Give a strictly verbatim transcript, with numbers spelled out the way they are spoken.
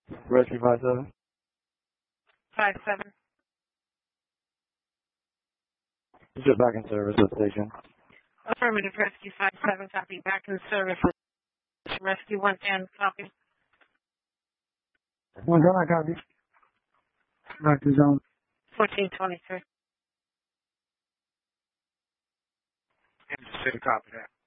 Rescue five seven. Five seven. Just back in service at the station. Affirmative, Rescue five seven, copy. Back in service. Rescue one ten, copy. One ten, copy. Back to zone. fourteen twenty-three. Kansas City, copy that.